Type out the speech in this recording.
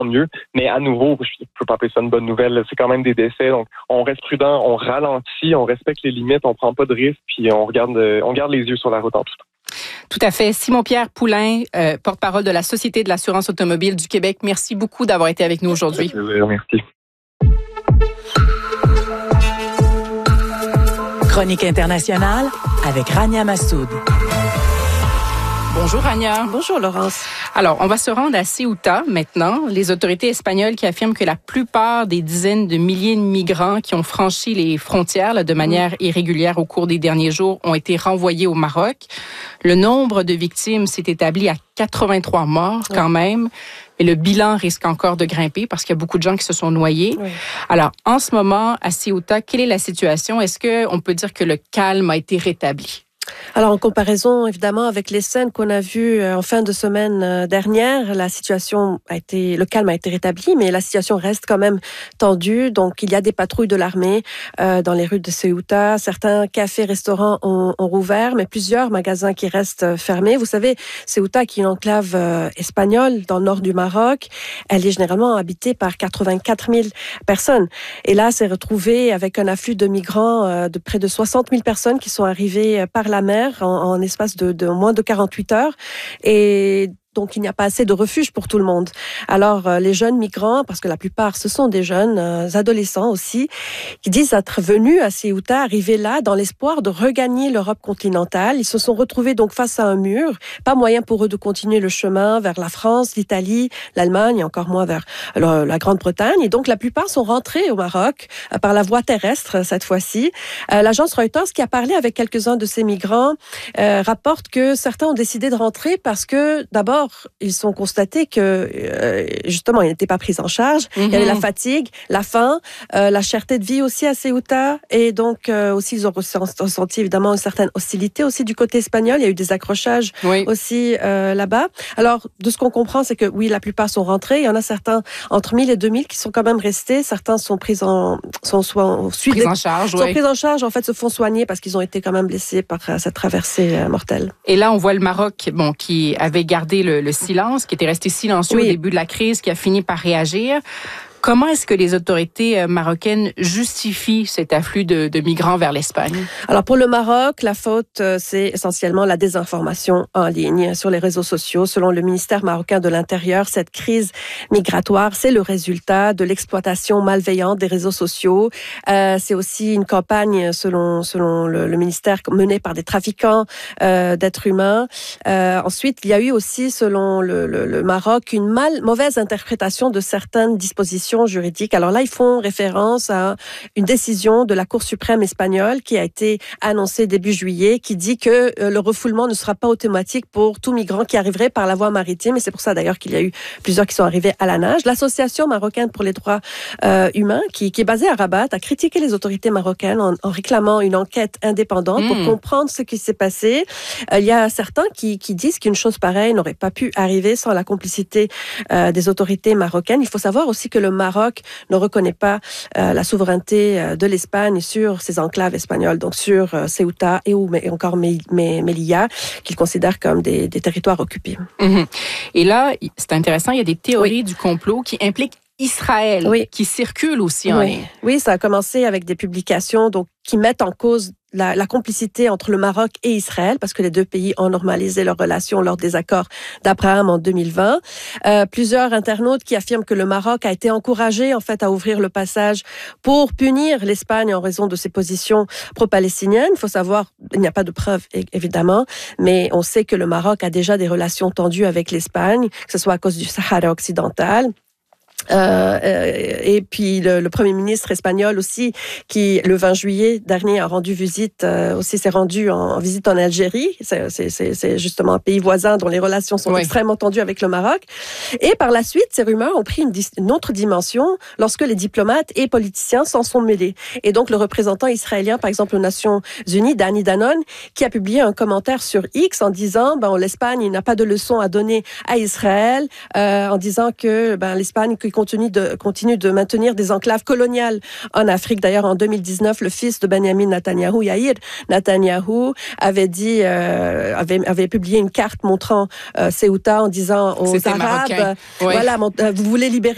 mieux. Mais à nouveau, je peux pas appeler ça une bonne nouvelle. C'est quand même des décès. Donc, on reste prudent, on ralentit, on respecte les limites, on prend pas de risques, puis on garde les yeux sur la route en tout temps. Tout à fait. Simon-Pierre Poulain, porte-parole de la Société de l'assurance automobile du Québec. Merci beaucoup d'avoir été avec nous aujourd'hui. Merci. Chronique internationale avec Rania Massoud. Bonjour Rania. Bonjour Laurence. Alors, on va se rendre à Ceuta maintenant. Les autorités espagnoles qui affirment que la plupart des dizaines de milliers de migrants qui ont franchi les frontières de manière irrégulière au cours des derniers jours ont été renvoyés au Maroc. Le nombre de victimes s'est établi à 83 morts quand même. Et le bilan risque encore de grimper parce qu'il y a beaucoup de gens qui se sont noyés. Oui. Alors, en ce moment, à Ceuta, quelle est la situation? Est-ce qu'on peut dire que le calme a été rétabli? Alors, en comparaison, évidemment, avec les scènes qu'on a vues en fin de semaine dernière, le calme a été rétabli, mais la situation reste quand même tendue. Donc, il y a des patrouilles de l'armée dans les rues de Ceuta. Certains cafés, restaurants ont rouvert, mais plusieurs magasins qui restent fermés. Vous savez, Ceuta, qui est une enclave espagnole dans le nord du Maroc, elle est généralement habitée par 84 000 personnes. Et là, c'est retrouvé avec un afflux de migrants de près de 60 000 personnes qui sont arrivées par la mer en espace de moins de 48 heures. Et donc, il n'y a pas assez de refuge pour tout le monde. Alors, les jeunes migrants, parce que la plupart, ce sont des jeunes adolescents aussi, qui disent être venus à Ceuta, arriver là dans l'espoir de regagner l'Europe continentale. Ils se sont retrouvés donc face à un mur. Pas moyen pour eux de continuer le chemin vers la France, l'Italie, l'Allemagne, et encore moins vers la Grande-Bretagne. Et donc, la plupart sont rentrés au Maroc par la voie terrestre, cette fois-ci. L'agence Reuters, qui a parlé avec quelques-uns de ces migrants, rapporte que certains ont décidé de rentrer parce que, d'abord, ils ont constaté que, justement, ils n'étaient pas pris en charge. Il y avait la fatigue, la faim, la cherté de vie aussi à Ceuta. Et donc, aussi, ils ont ressenti évidemment une certaine hostilité aussi du côté espagnol. Il y a eu des accrochages aussi là-bas. Alors, de ce qu'on comprend, c'est que oui, la plupart sont rentrés. Il y en a certains, entre 1000 et 2000, qui sont quand même restés. Certains sont pris en charge, en fait, se font soigner parce qu'ils ont été quand même blessés par cette traversée mortelle. Et là, on voit le Maroc, qui avait gardé le silence, qui était resté silencieux au début de la crise, qui a fini par réagir. Comment est-ce que les autorités marocaines justifient cet afflux de migrants vers l'Espagne? Alors, pour le Maroc, la faute, c'est essentiellement la désinformation en ligne sur les réseaux sociaux. Selon le ministère marocain de l'Intérieur, cette crise migratoire, c'est le résultat de l'exploitation malveillante des réseaux sociaux. C'est aussi une campagne, selon le ministère, menée par des trafiquants d'êtres humains. Ensuite, il y a eu aussi, selon le Maroc, une mauvaise interprétation de certaines dispositions juridiques. Alors là, ils font référence à une décision de la Cour suprême espagnole qui a été annoncée début juillet, qui dit que le refoulement ne sera pas automatique pour tout migrant qui arriverait par la voie maritime. Et c'est pour ça d'ailleurs qu'il y a eu plusieurs qui sont arrivés à la nage. L'Association marocaine pour les droits humains, qui est basée à Rabat, a critiqué les autorités marocaines en réclamant une enquête indépendante pour comprendre ce qui s'est passé. Il y a certains qui disent qu'une chose pareille n'aurait pas pu arriver sans la complicité des autorités marocaines. Il faut savoir aussi que le Maroc ne reconnaît pas la souveraineté de l'Espagne sur ses enclaves espagnoles, donc sur Ceuta et encore Melilla, qu'il considère comme des territoires occupés. Et là, c'est intéressant, il y a des théories du complot qui impliquent Israël, qui circulent aussi en ligne. Oui, ça a commencé avec des publications qui mettent en cause la complicité entre le Maroc et Israël, parce que les deux pays ont normalisé leurs relations lors des accords d'Abraham en 2020. Plusieurs internautes qui affirment que le Maroc a été encouragé en fait à ouvrir le passage pour punir l'Espagne en raison de ses positions pro-palestiniennes. Il faut savoir, il n'y a pas de preuves évidemment, mais on sait que le Maroc a déjà des relations tendues avec l'Espagne, que ce soit à cause du Sahara occidental. Et puis le Premier ministre espagnol aussi, qui le 20 juillet dernier a rendu visite, s'est rendu en visite en Algérie. C'est justement un pays voisin dont les relations sont extrêmement tendues avec le Maroc. Et par la suite, ces rumeurs ont pris une autre dimension lorsque les diplomates et politiciens s'en sont mêlés. Et donc le représentant israélien, par exemple aux Nations Unies, Dani Danon, qui a publié un commentaire sur X en disant l'Espagne n'a pas de leçon à donner à Israël, en disant que l'Espagne continue de maintenir des enclaves coloniales en Afrique. D'ailleurs, en 2019, le fils de Benjamin Netanyahou, Yair Netanyahou, avait publié une carte montrant Ceuta en disant aux Arabes, voilà, vous voulez libérer